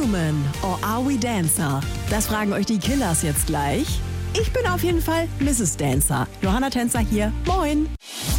Human or are we Dancer? Das fragen euch die Killers jetzt gleich. Ich bin auf jeden Fall Mrs. Dancer. Johanna Tänzer hier. Moin!